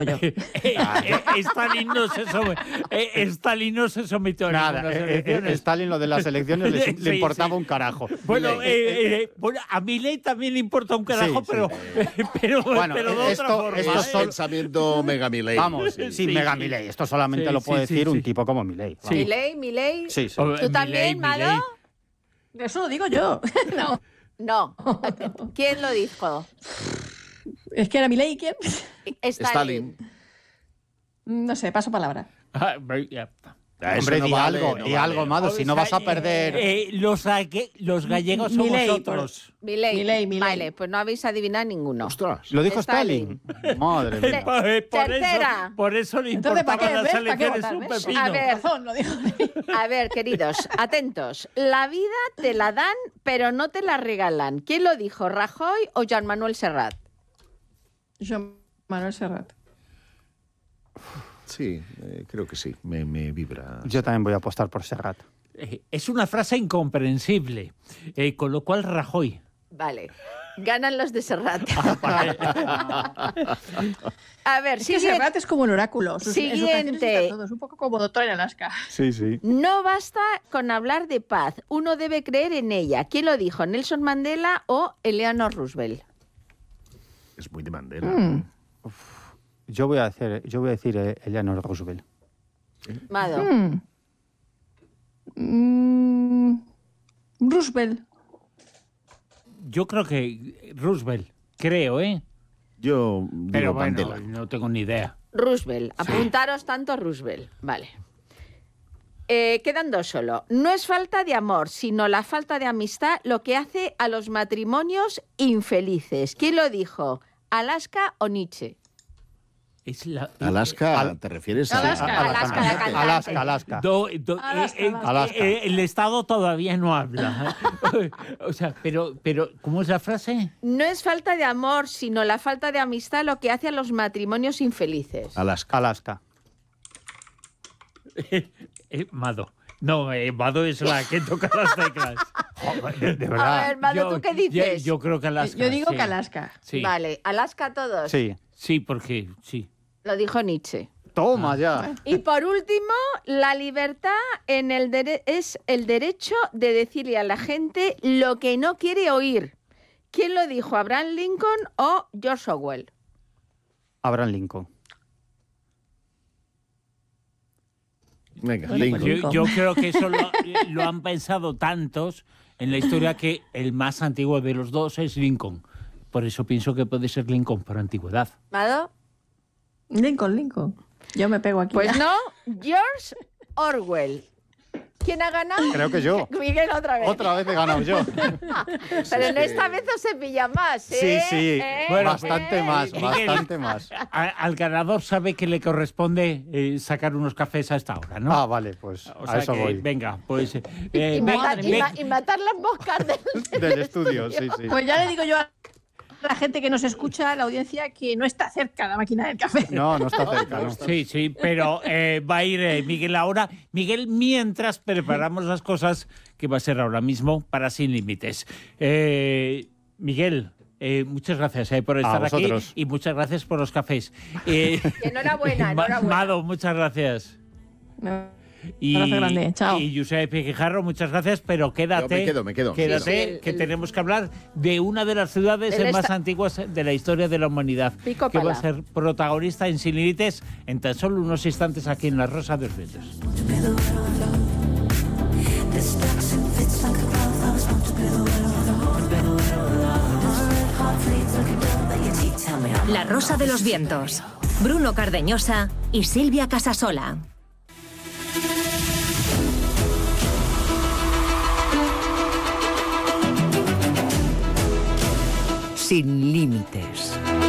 yo. Stalin no se sometió a Nada, ninguna elecciones. Stalin lo de las elecciones le Sí, importaba sí. un carajo. Bueno, a Milei también le importa un carajo, Sí, sí. pero Bueno, de otra forma. esto Es pensamiento mega Milei. Vamos, Sí, sí, sí, mega sí. Milei. Esto solamente Sí, lo puede sí, decir sí, un sí. tipo como Milei. Sí. Milei. Sí, sí. Oh, ¿Tú también, Milei. Mado? Eso lo digo yo. No. No. ¿Quién lo dijo? Es que era Milei, ¿quién? Stalin. No sé, paso palabra. Ah, ya. Hombre, no di vale, algo, no di vale. algo, Mado, si no vas a perder. Los gallegos somos Milei, otros. Milei. Milei. Vale, pues no habéis adivinado ninguno. Ostras. ¿Lo dijo Stalin. Stalin? Madre mía. Tercera. Por eso le Entonces, ¿para importaban qué? las ¿Ves? ¿Para qué elecciones votar? un ¿Ves? pepino. A ver. Razón, lo digo. A ver, queridos, atentos. La vida te la dan, pero no te la regalan. ¿Quién lo dijo, Rajoy o Joan Manuel Serrat? Yo, Manuel Serrat. Sí, creo que sí. Me vibra. Yo también voy a apostar por Serrat. Es una frase incomprensible, con lo cual Rajoy. Vale, ganan los de Serrat. A ver, Es que siguiente. Serrat es como un oráculo. En sus canciones Siguiente. está todo. Es un poco como Doctor en Alaska. Sí, sí. No basta con hablar de paz, uno debe creer en ella. ¿Quién lo dijo, Nelson Mandela o Eleanor Roosevelt? Es muy de Mandela. Yo voy a decir Eleanor Roosevelt. Mado. Roosevelt. Yo creo que Roosevelt, creo, ¿eh? Yo digo Pero bueno, Mandela. no tengo ni idea. Roosevelt. Apuntaros tanto Roosevelt. Vale. Quedan dos solo. No es falta de amor, sino la falta de amistad lo que hace a los matrimonios infelices. ¿Quién lo dijo? ¿Alaska o Nietzsche? Es la, Alaska, ¿te refieres a Alaska. Alaska, la cantante. Alaska. Alaska. El Estado todavía no habla. O sea, pero, ¿cómo es la frase? No es falta de amor, sino la falta de amistad lo que hace a los matrimonios infelices. Alaska? Alaska. Mado. No, Mado es la que toca las teclas. De A verdad. ver, Mado, ¿tú qué dices? Yo creo que Alaska. Yo digo sí. que Alaska. Sí. Vale, Alaska todos. Sí. Sí, porque sí. Lo dijo Nietzsche. Toma ya. Y por último, la libertad es el derecho de decirle a la gente lo que no quiere oír. ¿Quién lo dijo, Abraham Lincoln o George Orwell? Abraham Lincoln. Venga, Bueno, Lincoln. pues Yo creo que eso lo han pensado tantos en la historia que el más antiguo de los dos es Lincoln. Por eso pienso que puede ser Lincoln por antigüedad. ¿Mado? Lincoln. Yo me pego aquí. Pues ya. no, George Orwell. ¿Quién ha ganado? Creo que yo. Miguel otra vez. Otra vez he ganado yo. Pero en esta vez no se pilla más, Sí, ¿eh? sí. Bueno, Bastante más, Miguel. bastante más. Al ganador sabe que le corresponde sacar unos cafés a esta hora, ¿no? Ah, vale, pues O a sea eso que, voy. venga, pues... Y matar las moscas Del estudio, sí, sí. Pues ya le digo yo a la gente que nos escucha, a la audiencia, que no está cerca la máquina del café. No, no está cerca, ¿no? Sí, pero va a ir Miguel ahora. Miguel, mientras preparamos las cosas, que va a ser ahora mismo para Sin Límites. Miguel, muchas gracias por estar aquí vosotros. y muchas gracias por los cafés. Enhorabuena, enhorabuena. Mado, muchas gracias. Abrazo grande, chao. Y Josep Guijarro, muchas gracias, pero quédate. Yo me quedo. Quédate, Sí, que tenemos que hablar de una de las ciudades más antiguas de la historia de la humanidad, Pico que va pala. a ser protagonista en Sin Límites en tan solo unos instantes aquí en La Rosa de los Vientos. La Rosa de los Vientos. Bruno Cardeñosa y Silvia Casasola. Sin límites.